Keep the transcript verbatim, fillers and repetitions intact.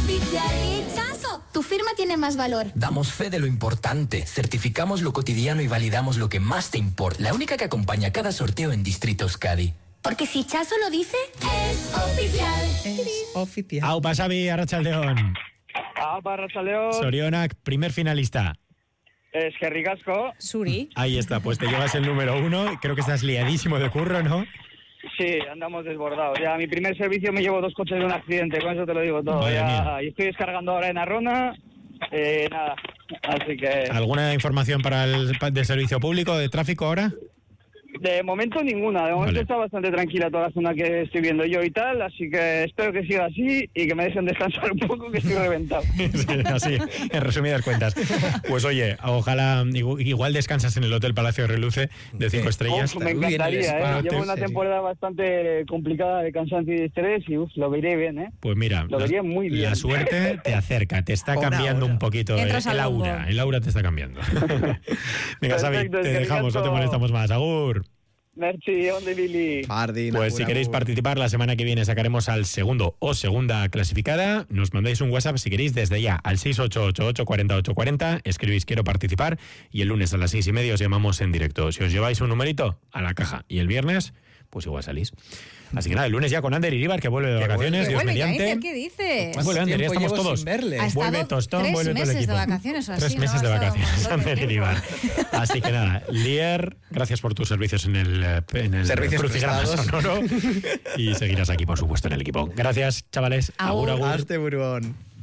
oficial. ¡Chazo! Tu firma tiene más valor. Damos fe de lo importante, certificamos lo cotidiano y validamos lo que más te importa. La única que acompaña cada sorteo en Distrito Euskadi. Porque si Chazo lo dice, es oficial. Es oficial. Aupa, Xavi, Arratsaldeon. Aupa, Arratsaldeon. Sorionak, primer finalista. Es que ricasco. Suri. Ahí está, pues te llevas el número uno. Creo que estás liadísimo de curro, ¿no? Sí, andamos desbordados. Ya mi primer servicio me llevo dos coches de un accidente, con eso te lo digo todo. Madre ya, mía. y estoy descargando ahora en Arrona. Eh, nada, así que... ¿Alguna información para el pa- de servicio público, de tráfico ahora? De momento ninguna, de momento Vale. está bastante tranquila toda la zona que estoy viendo yo y tal, así que espero que siga así y que me dejen descansar un poco, que estoy reventado. Sí, así, en resumidas cuentas. Pues oye, ojalá igu- igual descansas en el Hotel Palacio de Reluce de cinco estrellas. Uf, me encantaría, ¿eh? Llevo una temporada bastante complicada de cansancio y de estrés y uf, lo veré bien, ¿eh? Pues mira, Lo la, vería muy bien. la suerte te acerca, te está Por cambiando ahora. un poquito el, Entras el al bombo. aura. El aura te está cambiando. Venga, Xavi, Perfecto, te es que dejamos, no te ricasco. molestamos más. Agur. Merci, ¿dónde Billy? Bardin, Pues agur, si queréis agur. participar, la semana que viene sacaremos al segundo o segunda clasificada. Nos mandáis un WhatsApp si queréis desde ya al seis ocho ocho ocho cuatro ocho cuatro cero. Escribís quiero participar y el lunes a las seis y media os llamamos en directo. Si os lleváis un numerito, a la caja. Y el viernes, pues igual salís. Así que nada, el lunes ya con Ander Iribar, que vuelve de Que vacaciones, vuelve. Dios Vuelve ya, mediante. Iker, ¿qué dices? Vuelve Ander, ya Tiempo estamos llevo todos. sin verle. Ha estado Vuelve Tostón, tres vuelve todo el meses de equipo. vacaciones o así, Tres ¿no? meses de Ha estado un vacaciones, montón de Ander tiempo. Iribar. Así que nada, Lier, gracias por tus servicios en el, eh, en el Servicios crucigrama prestados. sonoro. Y seguirás aquí, por supuesto, en el equipo. Gracias, chavales. Agur. Agur, agur. Aste buruan.